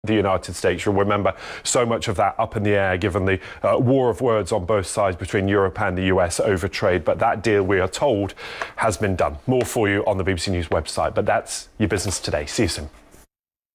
the United States. You'll remember so much of that up in the air given the war of words on both sides between Europe and the US over trade. But that deal, we are told, has been done. More for you on the BBC News website. But that's your business today. See you soon.